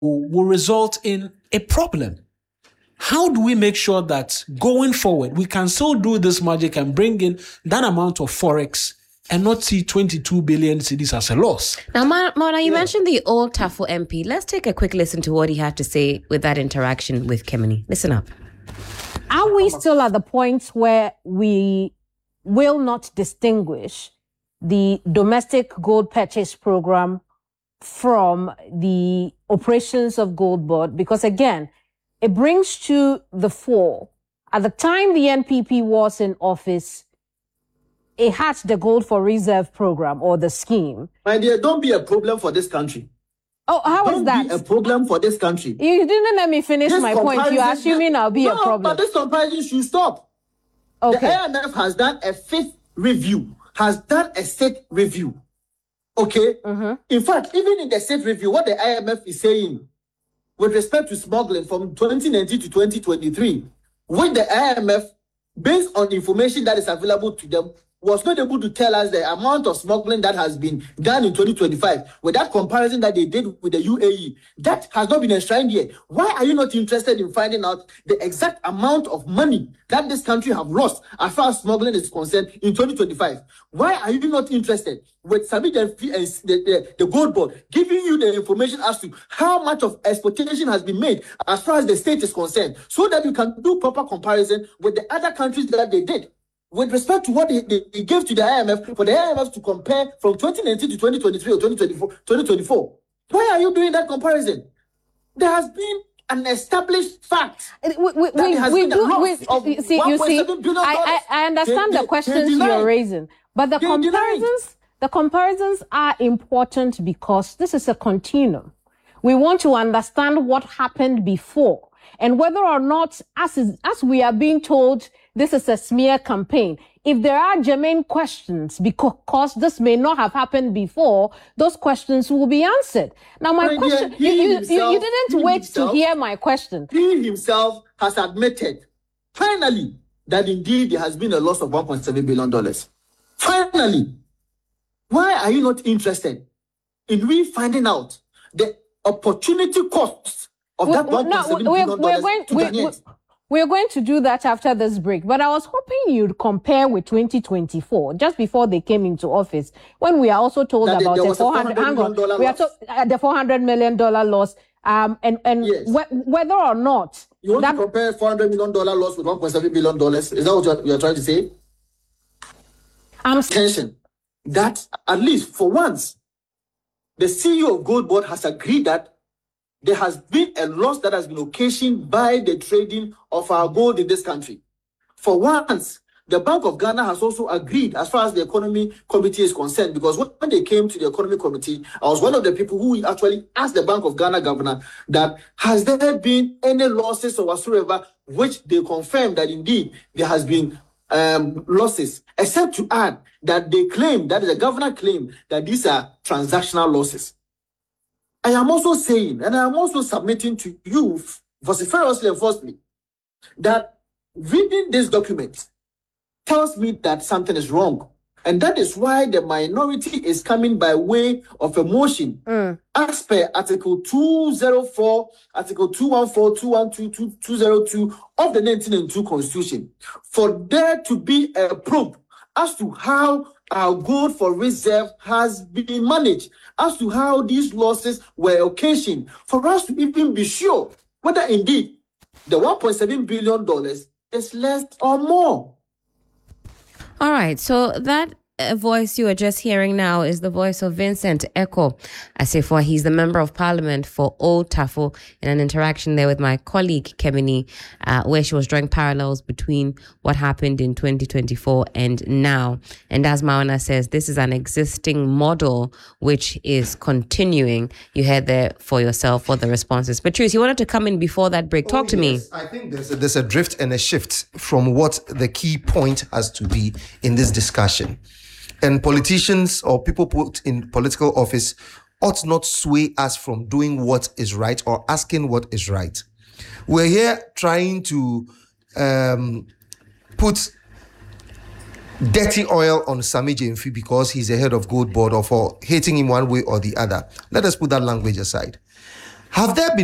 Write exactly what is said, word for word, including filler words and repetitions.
will result in a problem. How do we make sure that going forward, we can still do this magic and bring in that amount of forex and not see twenty-two billion cedis as a loss? Now, Mona, you yeah. mentioned the old TAFO M P. Let's take a quick listen to what he had to say with that interaction with Kemini. Listen up. Are we still at the point where we will not distinguish the domestic gold purchase program from the operations of Gold Board? Because again, it brings to the fore, at the time the N P P was in office, it had the Gold for Reserve program or the scheme. My dear, don't be a problem for this country. Oh, how don't is that? Be a problem for this country. You didn't let me finish this my point. You're assuming I'll be no, a problem. But this comparison should stop. Okay. The I M F has done a fifth review, has done a sixth review. Okay? Mm-hmm. In fact, even in the sixth review, what the I M F is saying with respect to smuggling from twenty nineteen to twenty twenty-three, with the I M F, based on information that is available to them, was not able to tell us the amount of smuggling that has been done in twenty twenty-five. With that comparison that they did with the U A E, that has not been enshrined yet. Why are you not interested in finding out the exact amount of money that this country have lost as far as smuggling is concerned in twenty twenty-five? Why are you not interested with Samij and the, the, the Gold Board giving you the information as to how much of exportation has been made as far as the state is concerned, so that you can do proper comparison with the other countries that they did? With respect to what they, they, they gave to the I M F, for the I M F to compare from twenty nineteen to twenty twenty-three or twenty twenty-four, twenty twenty-four. Why are you doing that comparison? There has been an established fact. We, we, we, we do, we, see, you see, I, I, I understand they, the questions they you're raising, but the comparisons, the comparisons are important because this is a continuum. We want to understand what happened before and whether or not, as, is, as we are being told, this is a smear campaign. If there are germane questions, because this may not have happened before, those questions will be answered. Now, my Right, question, yeah, you, himself, you, you didn't wait himself, to hear my question. He himself has admitted, finally, that indeed there has been a loss of one point seven billion dollars. Finally. Why are you not interested in we finding out the opportunity costs of we, that one point seven no, billion we're, dollars we're going, to we, Ghanaians? We're going to do that after this break, but I was hoping you'd compare with twenty twenty-four, just before they came into office, when we are also told that about the four hundred, hang on, we are to, uh, the four hundred million dollars loss, um, and, and yes. wh- whether or not... You want that, to compare four hundred million dollars loss with one point seven billion dollars? Is that what you're, you're trying to say? I'm Attention, that at least for once, the C E O of Gold Board has agreed that there has been a loss that has been occasioned by the trading of our gold in this country. For once, the Bank of Ghana has also agreed as far as the economy committee is concerned, because when they came to the economy committee, I was one of the people who actually asked the Bank of Ghana governor that has there been any losses or whatsoever, which they confirmed that indeed there has been um, losses, except to add that they claim, that the governor claimed that these are transactional losses. I am also saying, and I am also submitting to you vociferously and forcefully, that reading this document tells me that something is wrong. And that is why the minority is coming by way of a motion, mm. as per Article two oh four, Article two fourteen, two twelve, two oh two of the nineteen ninety-two Constitution, for there to be a probe as to how our gold for reserve has been managed, as to how these losses were occasioned, for us to even be sure whether indeed the one point seven billion dollars is less or more. All right, so that uh, voice you are just hearing now is the voice of Vincent Echo Asifo. He's the member of parliament for Old TAFO, in an interaction there with my colleague Kemini, uh, where she was drawing parallels between what happened in twenty twenty-four and now. And as Maona says, this is an existing model which is continuing. You heard there for yourself for the responses. Patrice, you wanted to come in before that break. Talk oh, to yes. me. I think there's a, there's a drift and a shift from what the key point has to be in this discussion. And politicians or people put in political office ought not sway us from doing what is right or asking what is right. We're here trying to um, put dirty oil on Sammy James because he's the head of Gold Board, or for hating him one way or the other. Let us put that language aside. Have there been